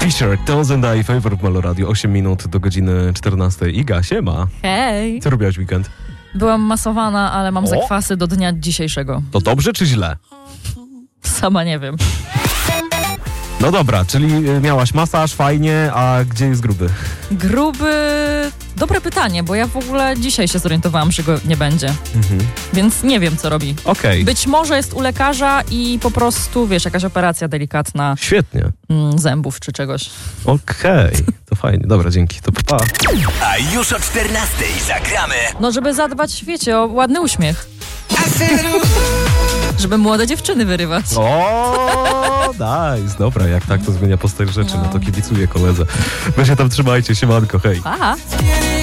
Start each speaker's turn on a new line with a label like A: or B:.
A: Fisher, Thousand Eye Favor w Melo Radio. 8 minut do godziny 14. Iga, siema.
B: Hej!
A: Co robiłaś w weekend?
B: Byłam masowana, ale mam zakwasy do dnia dzisiejszego.
A: To dobrze czy źle?
B: Sama nie wiem.
A: No dobra, czyli miałaś masaż, fajnie, a gdzie jest gruby?
B: Gruby... Dobre pytanie, bo ja w ogóle dzisiaj się zorientowałam, że go nie będzie. Więc nie wiem, co robi.
A: Okej.
B: Być może jest u lekarza i po prostu, wiesz, jakaś operacja delikatna
A: Świetnie.
B: zębów czy czegoś.
A: Okej, to fajnie. Dobra, dzięki. To pa.
C: A już o 14:00 zagramy.
B: No, żeby zadbać, wiecie, o ładny uśmiech. Żeby młode dziewczyny wyrywać.
A: O, nice. Dobra, jak tak, to zmienia postać rzeczy. No to kibicuję koledze. Wy się tam trzymajcie, siemanko, hej.
B: Aha.